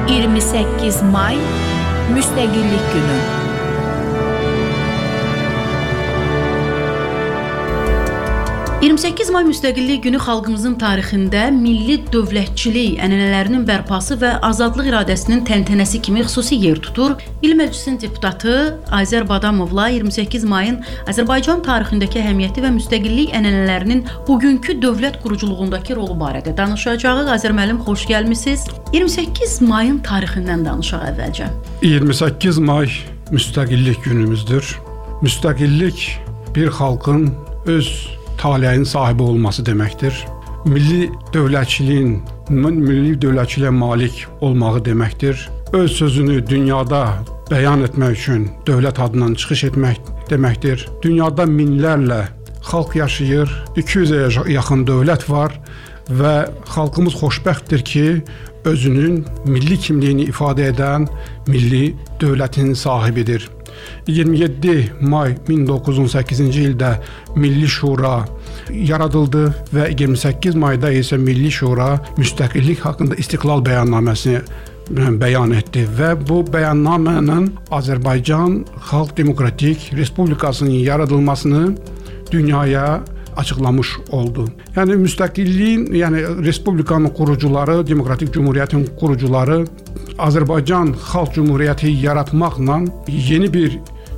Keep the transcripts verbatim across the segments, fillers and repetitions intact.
iyirmi səkkiz may Müstəqillik Günü. iyirmi səkkiz may Müstəqillik Günü xalqımızın tarixində milli dövlətçilik ənənələrinin bərpası və azadlıq iradəsinin təntənəsi kimi xüsusi yer tutur. İl Məclisinin deputatı Azər Badamovla iyirmi səkkiz mayın Azərbaycan tarixindəki əhəmiyyəti və müstəqillik ənənələrinin bugünkü dövlət quruculuğundakı rolu barədə danışacağıq. Azər müəllim, xoş gəlmisiniz. iyirmi səkkiz mayın tarixindən danışaq əvvəlcə. iyirmi səkkiz may Müstəqillik günümüzdür. Müstəqillik bir xalqın öz taleyin sahibi olması deməkdir. Milli dövlətçiliyin, milli dövlətçiliyə malik olmağı deməkdir. Öz sözünü dünyada bəyan etmək üçün dövlət adından çıxış etmək deməkdir. Dünyada minlərlə xalq yaşayır, iki yüzə yaxın dövlət var və xalqımız xoşbəxtdir ki, özünün milli kimliyini ifadə edən milli dövlətin sahibidir. iyirmi yeddi may min doqquz yüz on səkkizinci ildə Milli Şura yaradıldı və iyirmi səkkiz mayda isə Milli Şura müstəqillik haqqında istiqlal bəyannaməsini bəyan etdi və bu bəyannamənin Azərbaycan Xalq Demokratik Respublikasının yaradılmasını dünyaya açıqlamış oldu. Yəni müstəqilliyin, yəni Respublikanın qurucuları, Demokratik Cumhuriyyətin qurucuları Azərbaycan Xalq Cumhuriyyəti yaratmaqla yeni bir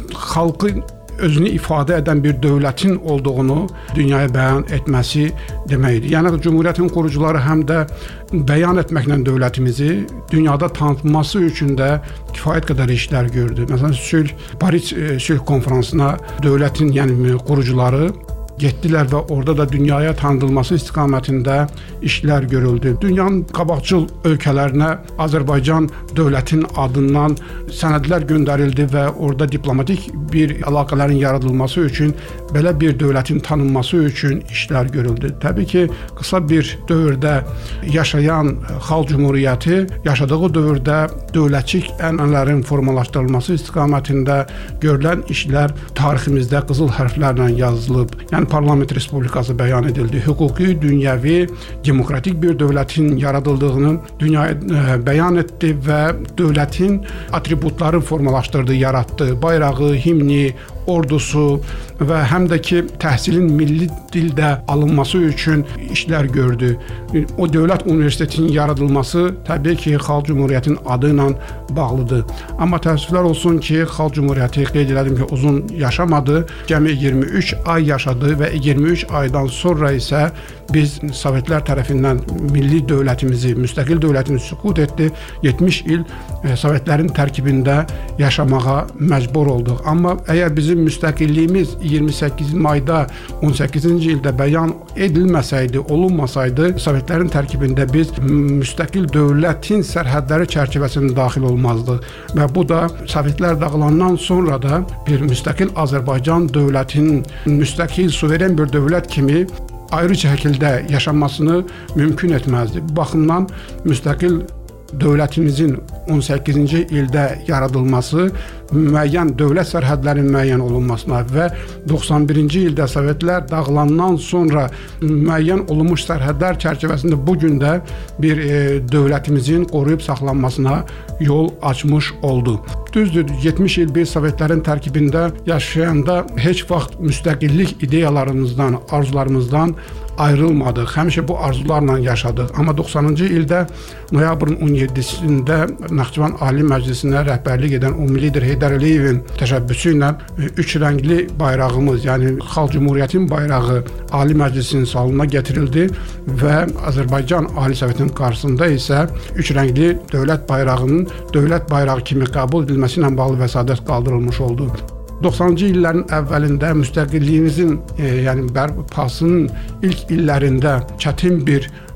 xalqı özünü ifadə edən bir dövlətin olduğunu dünyaya bəyan etməsi deməkdir. Yəni Cumhuriyyətin qurucuları həm də bəyan etməklə dövlətimizi dünyada tanıtması üçün də kifayət qədər işlər gördü. Məsələn, sülh, Paris sülh konfransına dövlətin, yəni qurucuları getdilər və orada da dünyaya tanıdılması istiqamətində işlər görüldü. Dünyanın qabaqcıl ölkələrinə Azərbaycan dövlətin adından sənədlər göndərildi və orada diplomatik bir əlaqələrin yaradılması üçün, belə bir dövlətin tanınması üçün işlər görüldü. Təbii ki, qısa bir dövrdə yaşayan Xalq Cumhuriyyəti yaşadığı dövrdə dövlətçilik ənənələrin formalaşdırılması istiqamətində görülən işlər tariximizdə qızıl hərflərlə yazılıb. Yəni Parlament Respublikası bəyan edildi. Hüquqi, dünyəvi, demokratik bir dövlətin yaradıldığını dünyaya bəyan etdi və dövlətin atributları formalaşdırdı, yaratdı. Bayrağı, himni, ordusu və həm də ki, təhsilin milli dildə alınması üçün işlər gördü. O dövlət universitetinin yaradılması təbii ki, Xalq Cumhuriyyətinin adı ilə bağlıdır. Amma təəssüflər olsun ki, Xalq Cumhuriyyəti qeyd elədim ki, uzun yaşamadı. Cəmi iyirmi üç ay yaşadı və iyirmi üç aydan sonra isə biz Sovetlər tərəfindən milli dövlətimizi, müstəqil dövlətimizi süqut etdi. yetmiş il Sovetlərin tərkibində yaşamağa məcbur olduq. Amma əgər bizim müstəqilliyimiz iyirmi səkkiz mayda on səkkizinci ildə bəyan edilməsəydi, olunmasaydı, Sovetlərin tərkibində biz müstəqil dövlətin sərhədləri çərçivəsində daxil olmazdıq. Və bu da Sovetlər dağılandan sonra da bir müstəqil Azərbaycan dövlətinin müstəqil, suveren bir dövlət kimi ayrı şəkildə yaşanmasını mümkün etməzdi. Bu baxımdan müstəqil dövlətimizin on səkkizinci ildə yaradılması, müəyyən dövlət sərhədlərinin müəyyən olunmasına və doxsan birinci ildə Sovetlər dağılandan sonra müəyyən olunmuş sərhədlər çərçivəsində bu gün də bir e, dövlətimizin qoruyub saxlanmasına yol açmış oldu. Düzdür, yetmiş il bir Sovetlərin tərkibində yaşayanda heç vaxt müstəqillik ideyalarımızdan, arzularımızdan ayrılmadıq. Həmişə bu arzularla yaşadıq. Amma doxsanıncı ildə noyabrın on yeddisində Naxçıvan Ali Məclisinə rəhbərlik edən ümumi lider Heydər Əliyevin təşəbbüsü ilə üç rəngli bayrağımız, yəni Xalq Cumhuriyyətinin bayrağı Ali Məclisin salonuna gətirildi və Azərbaycan Ali Sovetinin qarşısında isə üç rəngli dövlət bayrağının dövlət bayrağı kimi qəbul edilməsi ilə bağlı vəsadət qaldırılmış oldu. doxsanıncı illərin əvvəlində müstəqilliyimizin, e, yəni bərpasının ilk illərində çətin bir